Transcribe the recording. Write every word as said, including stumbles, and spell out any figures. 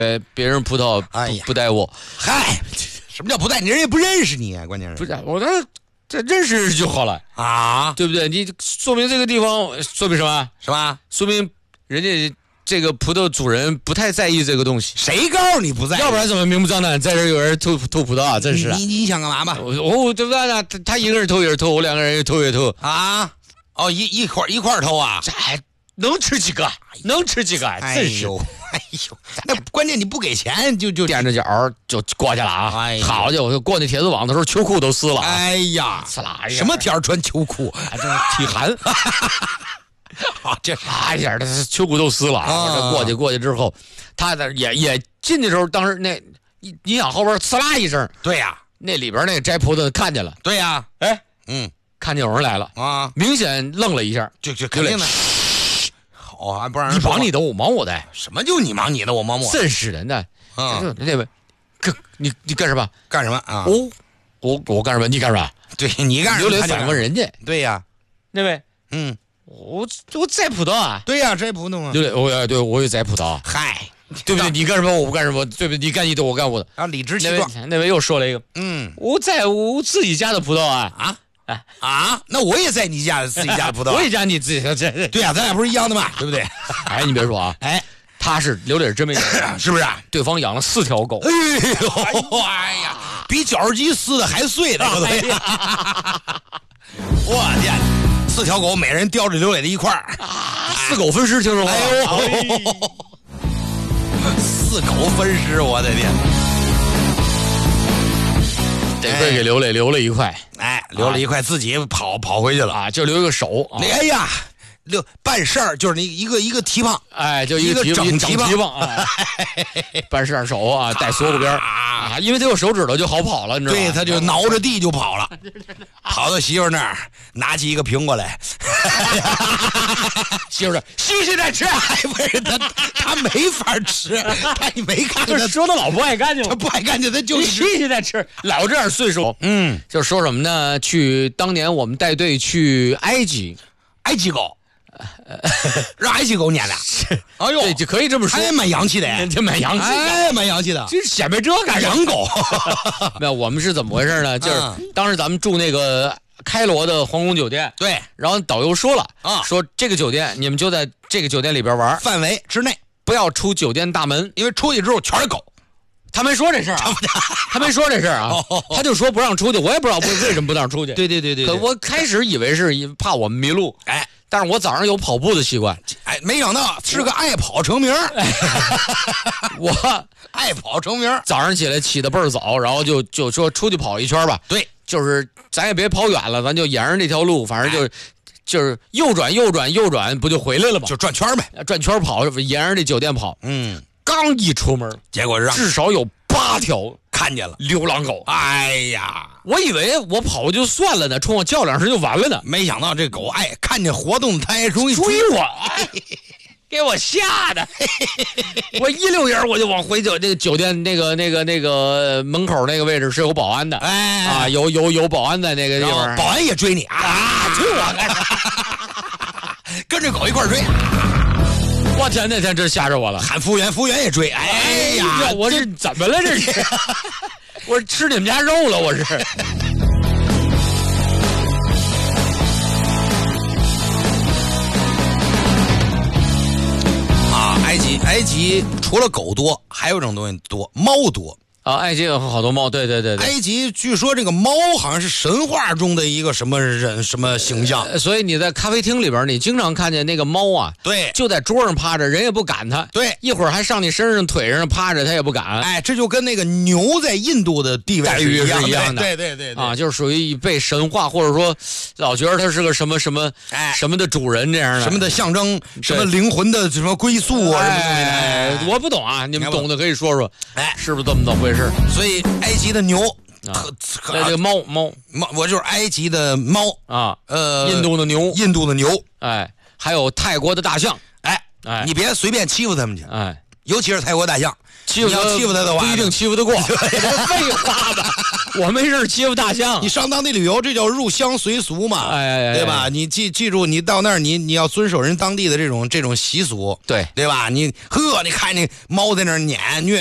呃，别人葡萄不、 哎、 不带我， 嗨，什么叫不带你？人也不认识你，关键是不是我这这认识就好了啊， 对不对？你说明这个地方说明什么？ 是吧？ 说明人家这个葡萄主人不太在意这个东西。 谁告诉你不在意？ 要不然怎么明目张胆在这有人偷偷葡萄啊？真是、啊、 你你想干嘛吧？ 我我对不对呢？他他一个人偷一个人偷，我两个人也偷也偷啊？哦，一一块一块偷啊？ 这还能吃几个？能吃几个？真是。 哎呦，那关键你不给钱就就踮着脚就过去了啊！ 哎、 好家伙，过那铁丝网的时候，秋裤都湿了。 哎呀， 呲啦！ 什么天穿秋裤？ 啊，这体寒。 啊，这哎呀，这秋裤都湿了。啊、这过去过去之后，他的也也进的时候，当时那你你想后边呲啦一声， 对呀、啊， 那里边那个摘葡萄看见了， 对呀、啊， 哎， 嗯， 看见有人来了啊， 明显愣了一下， 就就肯定的。哦，还不让人你忙你的，我忙我的。 什么就你忙你的，我忙我的？ 真是的，那嗯， 那位，干你你干什么？ 干什么啊？ 哦，我我干什么？你干什么？ 对你干什么？ 刘磊反问人家。 对呀， 那位， 嗯， 我我摘葡萄啊。 对呀，摘葡萄啊。 刘磊，我对我也摘葡萄。 嗨， 对不对？你干什么？我不干什么？对不对？你干你的，我干我的。 啊，理直气壮。 那位又说了一个， 嗯， 我摘我自己家的葡萄啊啊。啊，那我也在你家自己家的葡萄， 我也家你自己的， 对呀、啊，咱俩不是一样的吗？对不对？ 哎，你别说啊， 哎， 他是刘磊真没养， 是不是？ 对方养了四条狗， 哎呦，哎呀，比绞肉机撕的还碎的，对不对？我天，四条狗每人叼着刘磊的一块儿， 啊，四狗分尸，听说过？ 哎呦，四狗分尸，我的天！ 得亏给刘磊留了一块， 哎，留了一块，自己跑跑回去了啊，就留一个手。 啊、哎呀，留办事儿就是那一个一个提棒， 哎，就一个整提棒， 棒啊，办事儿手啊，带锁骨边啊，因为他有手指头就好跑了，你知道吗？ 对，他就挠着地就跑了，跑到媳妇那儿，拿起一个苹果来， 媳妇说：“洗洗再吃。” 哎，不是他，他没法吃，他你没看他说他老不爱干净， 他不爱干净，他就洗洗再吃，老这样岁数。 嗯， 就说什么呢？去当年我们带队去埃及， 埃及狗。让埃及狗撵的， 哎呦，对，就可以这么说， 哎，蛮洋气的， 这蛮洋气， 哎，蛮洋气的， 这显摆这干养狗。 没有，我们是怎么回事呢？就是当时咱们住那个开罗的皇宫酒店， 对， 然后导游说了啊， 说这个酒店你们就在这个酒店里边玩， 范围之内不要出酒店大门， 因为出去之后全是狗。 他没说这事儿啊，他没说这事儿啊，他就说不让出去，我也不知道为什么不让出去。 对对对对， 可我开始以为是怕我们迷路， 哎， 但是我早上有跑步的习惯， 哎，没想到是个爱跑成名。 我爱跑成名， 早上起来起得倍儿早，然后就就说出去跑一圈吧。 对， 就是咱也别跑远了，咱就沿着那条路，反正就、哎、就是右转右转右转，不就回来了吗？ 就转圈呗， 转圈跑，沿着这酒店跑。 嗯。 刚一出门， 结果让至少有八条看见了流浪狗。 哎呀， 我以为我跑就算了呢，冲我叫两声就完了呢。 没想到这狗爱看见活动，它还容易追我，哎、给我吓的。我一溜烟我就往回走。这个酒店那个那个那个门口那个位置是有保安的， 哎啊，有有有保安在那个地方， 保安也追你啊，追我干啥？ 跟着狗一块追。 我天，那天真吓着我了！ 喊服务员，服务员也追。哎呀， 哎我是怎么了？这是，我是吃你们家肉了？我是。 啊，埃及，埃及除了狗多，还有一种东西多，猫多。 啊，埃及有好多猫，对对对对。 埃及据说这个猫好像是神话中的一个什么人什么形象、 呃，所以你在咖啡厅里边，你经常看见那个猫啊， 对， 就在桌上趴着，人也不赶它， 对， 一会儿还上你身上腿上趴着，它也不敢。 哎，这就跟那个牛在印度的地位待遇是一样的， 对对 对, 对啊，就是属于被神话或者说老觉得它是个什么什么哎什么的主人这样的， 什么的象征，什么灵魂的什么归宿啊， 哎什么东西的。哎， 我不懂啊，你们懂的可以说说， 哎， 是不是这么的回事？ 所以。埃及的牛， 啊、那这个猫猫猫，我就是埃及的猫啊， 呃， 印度的牛， 印度的牛， 哎，还有泰国的大象， 哎哎，你别随便欺负他们去， 哎， 尤其是泰国大象， 欺负你要欺负他的话， 不一定欺负得过。废话吧，我没事欺负大象。 你上当地旅游，这叫入乡随俗嘛， 哎哎哎对吧？你记记住，你到那儿，你你要遵守人当地的这种这种习俗， 对对吧？你呵，你看那猫在那儿撵虐。